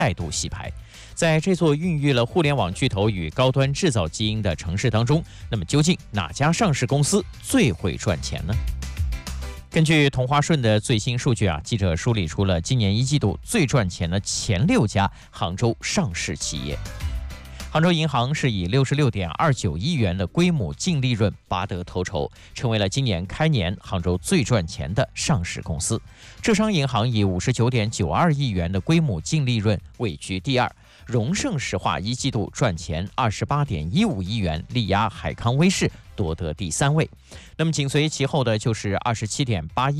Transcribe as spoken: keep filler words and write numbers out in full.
再度洗牌。在这座孕育了互联网巨头与高端制造基因的城市当中，那么究竟哪家上市公司最会赚钱呢？根据同花顺的最新数据啊，记者梳理出了今年一季度最赚钱的前六家杭州上市企业。杭州银行是以六十六点二九亿元的规模净利润拔得头筹，成为了今年开年杭州最赚钱的上市公司。浙商银行以五十九点九二亿元的规模净利润位居第二。荣盛石化一季度赚钱二十八点一五亿元，力压海康威视夺得第三位。那么紧随其后的就是二十七点八亿